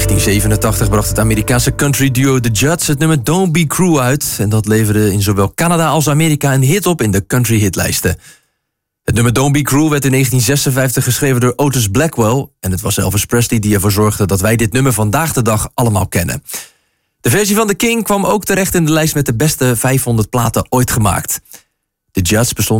1987 bracht het Amerikaanse country duo The Judds het nummer Don't Be Cruel uit. En dat leverde in zowel Canada als Amerika een hit op in de country hitlijsten. Het nummer Don't Be Cruel werd in 1956 geschreven door Otis Blackwell. En het was Elvis Presley die ervoor zorgde dat wij dit nummer vandaag de dag allemaal kennen. De versie van The King kwam ook terecht in de lijst met de beste 500 platen ooit gemaakt. The Judds bestond